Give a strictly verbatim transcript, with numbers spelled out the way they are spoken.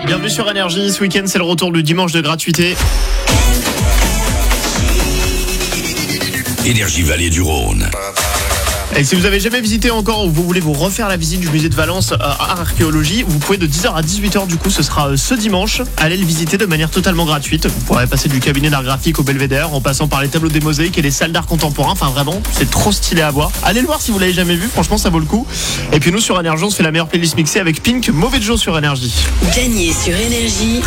Bienvenue sur Énergie. Ce week-end, c'est le retour du dimanche de gratuité. Énergie Vallée du Rhône. Et si vous avez jamais visité encore ou vous voulez vous refaire la visite du musée de Valence à Archéologie, vous pouvez de dix heures à dix-huit heures du coup, ce sera ce dimanche. Allez le visiter de manière totalement gratuite. Vous pourrez passer du cabinet d'art graphique au Belvédère en passant par les tableaux des mosaïques et les salles d'art contemporain. Enfin vraiment, c'est trop stylé à voir. Allez le voir si vous l'avez jamais vu, franchement ça vaut le coup. Et puis nous sur Énergie, on se fait la meilleure playlist mixée avec Pink, Mauvais Joe sur Énergie. Gagnez sur Énergie